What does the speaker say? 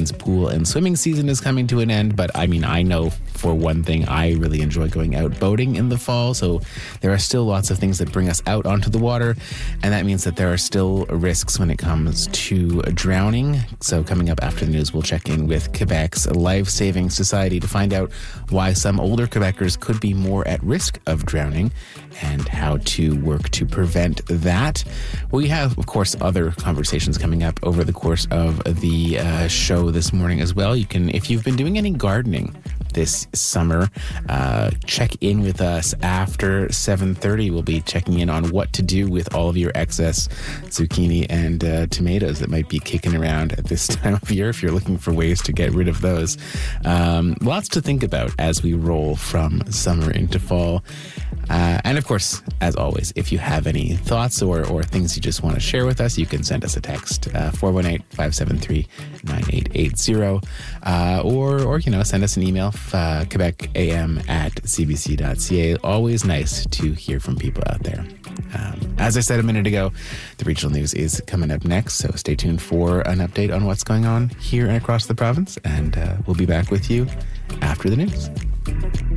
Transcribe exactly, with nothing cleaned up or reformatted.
everyone's pool and swimming season is coming to an end, but I mean, I know for one thing, I really enjoy going out boating in the fall, so there are still lots of things that bring us out onto the water, and that means that there are still risks when it comes to drowning. So coming up after the news, we'll check in with Quebec's Life Saving Society to find out why some older Quebecers could be more at risk of drowning and how to work to prevent that. We have, of course, other conversations coming up over the course of the uh, show this morning as well. You can, if you've been doing any gardening this summer, uh, check in with us after seven thirty. We'll be checking in on what to do with all of your excess zucchini and uh, tomatoes that might be kicking around at this time of year if you're looking for ways to get rid of those. Um, lots to think about as we roll from summer into fall. Uh, and of course, as always, if you have any thoughts or, or things you just want to share with us, you can send us a text, uh, four one eight, five seven three, nine eight eight zero, uh, or, or, you know, send us an email, uh, quebecam at cbc.ca. Always nice to hear from people out there. Um, as I said a minute ago, the regional news is coming up next, so stay tuned for an update on what's going on here and across the province, and uh, we'll be back with you after the news.